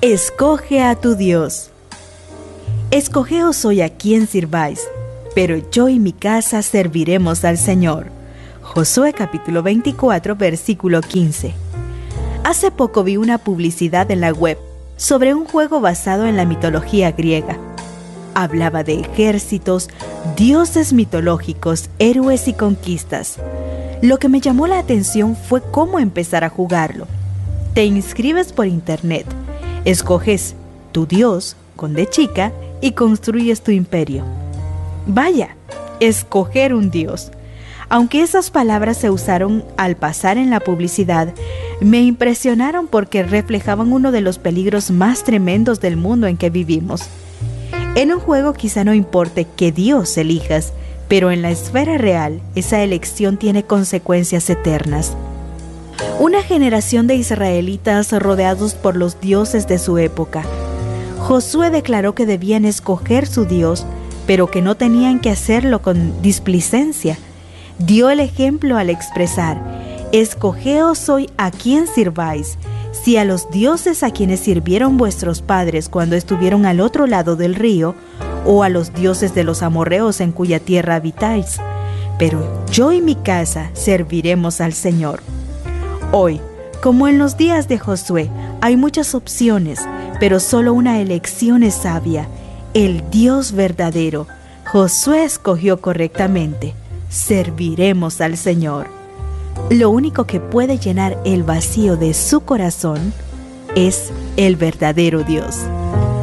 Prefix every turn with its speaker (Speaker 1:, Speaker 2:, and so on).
Speaker 1: Escoge a tu Dios. Escogeos hoy a quién sirváis, pero yo y mi casa serviremos al Señor. Josué capítulo 24, versículo 15. Hace poco vi una publicidad en la web sobre un juego basado en la mitología griega. Hablaba de ejércitos, dioses mitológicos, héroes y conquistas. Lo que me llamó la atención fue cómo empezar a jugarlo. Te inscribes por internet, escoges tu Dios con D chica y construyes tu imperio. Vaya, escoger un Dios. Aunque esas palabras se usaron al pasar en la publicidad, me impresionaron porque reflejaban uno de los peligros más tremendos del mundo en que vivimos. En un juego quizá no importe qué Dios elijas, pero en la esfera real esa elección tiene consecuencias eternas. Una generación de israelitas rodeados por los dioses de su época. Josué declaró que debían escoger su Dios, pero que no tenían que hacerlo con displicencia. Dio el ejemplo al expresar: escogeos hoy a quién sirváis, si a los dioses a quienes sirvieron vuestros padres cuando estuvieron al otro lado del río, o a los dioses de los amorreos en cuya tierra habitáis. Pero yo y mi casa serviremos al Señor. Hoy, como en los días de Josué, hay muchas opciones, pero solo una elección es sabia: el Dios verdadero. Josué escogió correctamente. Serviremos al Señor. Lo único que puede llenar el vacío de su corazón es el verdadero Dios.